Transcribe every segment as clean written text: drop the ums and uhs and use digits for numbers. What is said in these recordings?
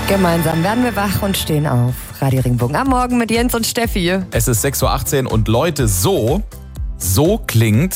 Gemeinsam werden wir wach und stehen auf. Radio Regenbogen am Morgen mit Jens und Steffi. Es ist 6.18 Uhr und Leute, so klingt...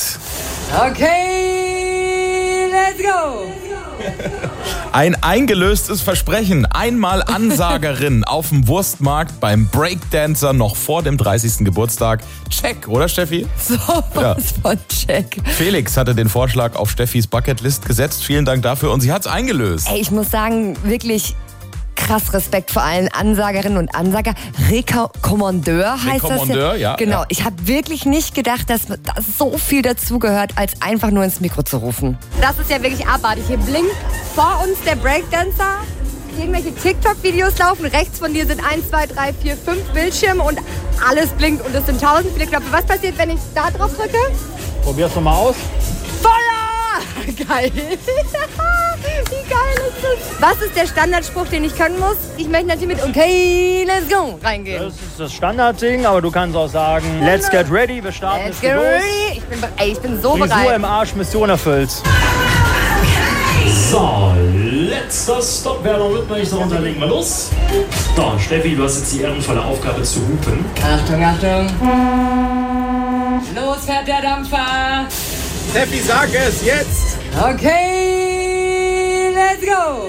Okay, let's go! Ein eingelöstes Versprechen. Einmal Ansagerin auf dem Wurstmarkt beim Breakdancer noch vor dem 30. Geburtstag. Check, oder Steffi? Sowas von check. Felix hatte den Vorschlag auf Steffis Bucketlist gesetzt. Vielen Dank dafür und sie hat's eingelöst. Ey, ich muss sagen, wirklich krass Respekt vor allen Ansagerinnen und Ansager. Rekommandeur heißt das. Rekommandeur, ja. Genau, ja. ich habe wirklich nicht gedacht, dass da so viel dazugehört, als einfach nur ins Mikro zu rufen. Das ist ja wirklich abartig. Hier blinkt vor uns der Breakdancer. Irgendwelche TikTok-Videos laufen. Rechts von dir sind 1, 2, 3, 4, 5 Bildschirme und alles blinkt und es sind 1000 viele Knöpfe. Was passiert, wenn ich da drauf drücke? Probier's doch mal aus. Feuer! Geil! Wie geil ist das? Was ist der Standardspruch, den ich können muss? Ich möchte natürlich mit Okay, let's go reingehen. Das ist das Standardding, aber du kannst auch sagen, let's get ready, wir starten Let's get ready. Ich bin so Frisur bereit. im Arsch, Mission erfüllt. So, letzter Stoppwerder wird nicht darunter, legen wir los. So, Steffi, du hast jetzt die ehrenvolle Aufgabe zu hupen. Achtung, Achtung. Los fährt der Dampfer. Steffi, sag es jetzt! Okay, let's go.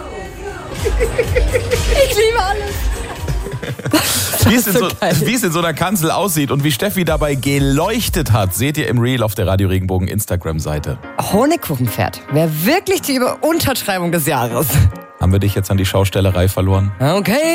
Ich liebe alles. Wie es in so einer Kanzel aussieht und wie Steffi dabei geleuchtet hat, seht ihr im Reel auf der Radio Regenbogen Instagram-Seite. Honigkuchenpferd wäre wirklich die Untertreibung des Jahres. Haben wir dich jetzt an die Schaustellerei verloren? Okay.